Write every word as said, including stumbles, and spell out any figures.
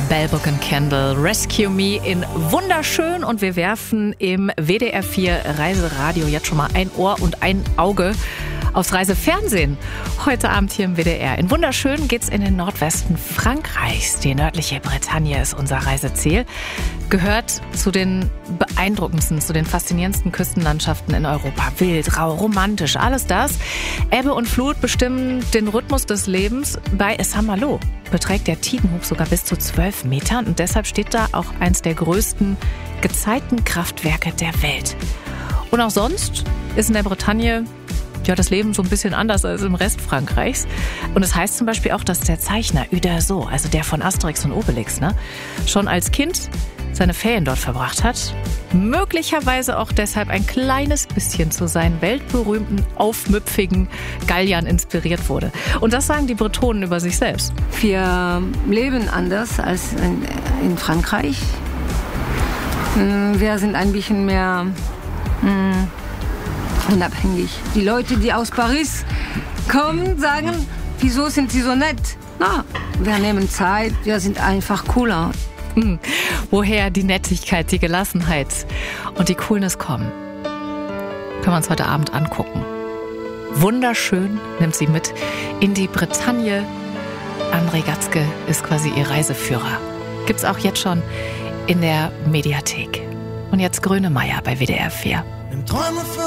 Bell Book and Candle, Rescue Me in wunderschön, und wir werfen im W D R vier Reiseradio jetzt schon mal ein Ohr und ein Auge aufs Reisefernsehen. Heute Abend hier im W D R. In wunderschön geht's in den Nordwesten Frankreichs. Die nördliche Bretagne ist unser Reiseziel. Gehört zu den beeindruckendsten, zu den faszinierendsten Küstenlandschaften in Europa. Wild, rau, romantisch, alles das. Ebbe und Flut bestimmen den Rhythmus des Lebens. Bei Saint-Malo beträgt der Tidenhub sogar bis zu zwölf Metern und deshalb steht da auch eins der größten Gezeitenkraftwerke der Welt. Und auch sonst ist in der Bretagne ja das Leben so ein bisschen anders als im Rest Frankreichs. Und es heißt zum Beispiel auch, dass der Zeichner Uderzo, also der von Asterix und Obelix, ne, schon als Kind seine Ferien dort verbracht hat. Möglicherweise auch deshalb ein kleines bisschen zu seinen weltberühmten, aufmüpfigen Galliern inspiriert wurde. Und das sagen die Bretonen über sich selbst. Wir leben anders als in, in Frankreich. Wir sind ein bisschen mehr mh, unabhängig. Die Leute, die aus Paris kommen, sagen, wieso sind sie so nett? Na, wir nehmen Zeit, wir sind einfach cooler. Hm. Woher die Nettigkeit, die Gelassenheit und die Coolness kommen, können wir uns heute Abend angucken. Wunderschön nimmt sie mit in die Bretagne. André Gatzke ist quasi ihr Reiseführer. Gibt's auch jetzt schon in der Mediathek. Und jetzt Grönemeyer bei W D R vier. Nimm Träume für